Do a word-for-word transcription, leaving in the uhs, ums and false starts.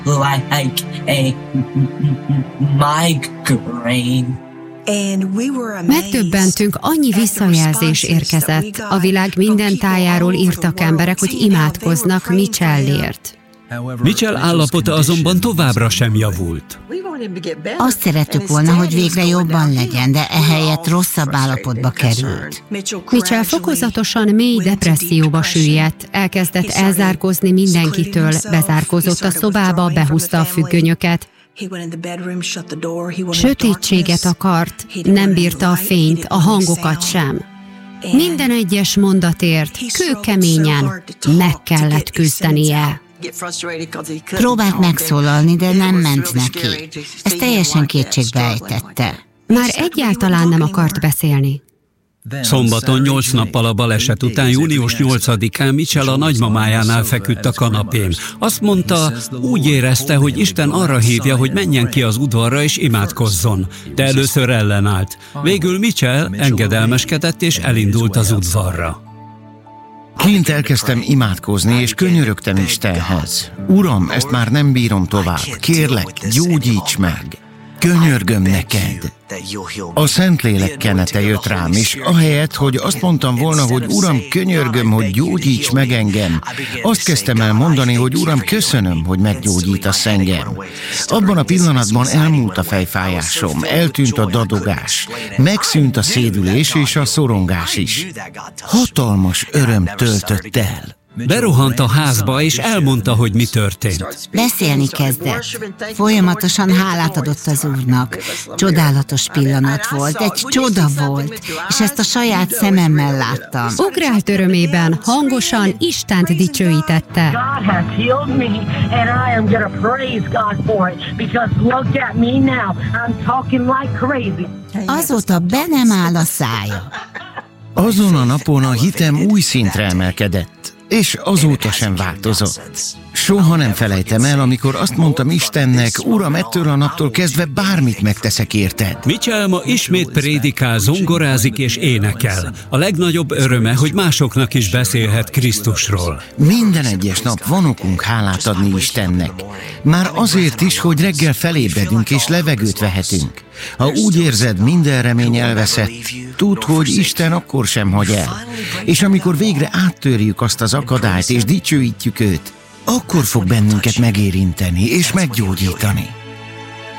like a migraine. Megdöbbentünk, annyi visszajelzés érkezett. A világ minden tájáról írtak emberek, hogy imádkoznak Mitchellért. Mitchell állapota azonban továbbra sem javult. Azt szerettük volna, hogy végre jobban legyen, de ehelyett rosszabb állapotba került. Mitchell fokozatosan mély depresszióba süllyedt, elkezdett elzárkózni mindenkitől, bezárkózott a szobába, behúzta a függönyöket. Sötétséget akart, nem bírta a fényt, a hangokat sem. Minden egyes mondatért kőkeményen meg kellett küzdenie. Próbált megszólalni, de nem ment neki. Ez teljesen kétségbe ejtette. Már egyáltalán nem akart beszélni. Szombaton nyolc nappal a baleset után, június nyolcadikán Mitchell a nagymamájánál feküdt a kanapén. Azt mondta, úgy érezte, hogy Isten arra hívja, hogy menjen ki az udvarra és imádkozzon. De először ellenállt. Végül Mitchell engedelmeskedett és elindult az udvarra. Kint elkezdtem imádkozni, és könyörögtem Istenhez. Uram, ezt már nem bírom tovább. Kérlek, gyógyíts meg. Könyörgöm neked. A Szentlélek kenete jött rám, és ahelyett, hogy azt mondtam volna, hogy Uram, könyörgöm, hogy gyógyíts meg engem, azt kezdtem el mondani, hogy Uram, köszönöm, hogy meggyógyítasz engem. Abban a pillanatban elmúlt a fejfájásom, eltűnt a dadogás, megszűnt a szédülés és a szorongás is. Hatalmas öröm töltött el. Berohant a házba, és elmondta, hogy mi történt. Beszélni kezdett. Folyamatosan hálát adott az Úrnak. Csodálatos pillanat volt, egy csoda volt, és ezt a saját szememmel láttam. Ugrált örömében, hangosan Istent dicsőítette. Azóta be nem áll a szája. Azon a napon a hitem új szintre emelkedett, és azóta sem változott. Soha nem felejtem el, amikor azt mondtam Istennek, Uram, ettől a naptól kezdve bármit megteszek érted. Mitchell ma ismét prédikál, zongorázik és énekel. A legnagyobb öröme, hogy másoknak is beszélhet Krisztusról. Minden egyes nap van okunk hálát adni Istennek. Már azért is, hogy reggel felébredünk és levegőt vehetünk. Ha úgy érzed, minden remény elveszett, tudd, hogy Isten akkor sem hagy el. És amikor végre áttörjük azt az akadályt és dicsőítjük őt, akkor fog bennünket megérinteni és meggyógyítani.